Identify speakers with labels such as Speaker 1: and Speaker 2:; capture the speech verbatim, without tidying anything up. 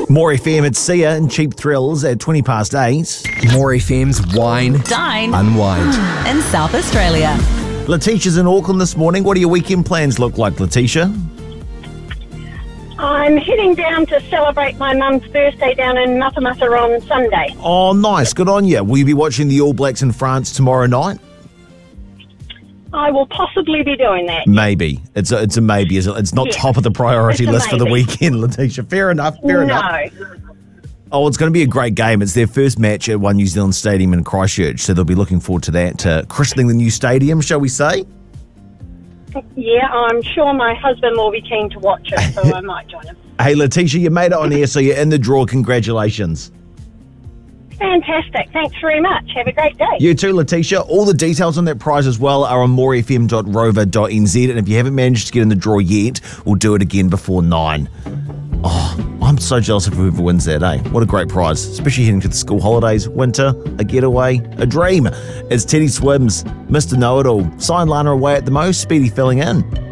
Speaker 1: More F M, it's Sia and Cheap Thrills at twenty past eight.
Speaker 2: More F M's Wine,
Speaker 3: Dine
Speaker 2: Unwind.
Speaker 3: in South Australia.
Speaker 1: Letitia's in Auckland this morning. What do your weekend plans look like, Letitia?
Speaker 4: I'm heading down to celebrate my mum's birthday down in Matamata on Sunday.
Speaker 1: Oh, nice. Good on you. Will you be watching the All Blacks in France tomorrow night?
Speaker 4: I will possibly be doing that.
Speaker 1: Maybe. It's a, it's a maybe. Isn't it? It's not
Speaker 4: Yeah.
Speaker 1: top of the priority
Speaker 4: It's a
Speaker 1: list for the
Speaker 4: maybe.
Speaker 1: weekend, Letitia. Fair enough. Fair
Speaker 4: no.
Speaker 1: enough. Oh, it's going to be a great game. It's their first match at One New Zealand Stadium in Christchurch, so they'll be looking forward to that. Uh, christening the new stadium, shall we say?
Speaker 4: Yeah, I'm sure my husband will be keen to watch it, so I might join him.
Speaker 1: Hey, Letitia, you made it on air, so you're in the draw. Congratulations.
Speaker 4: Fantastic. Thanks very much. Have a great day.
Speaker 1: You too, Letitia. All the details on that prize as well are on more f m dot rover dot n z, and if you haven't managed to get in the draw yet, we'll do it again before nine. Oh, I'm so jealous of whoever wins that, eh? What a great prize, especially heading to the school holidays, winter, a getaway, a dream. It's Teddy Swims, Mister Know-It-All. Sign Lana away at the most, Speedy filling in.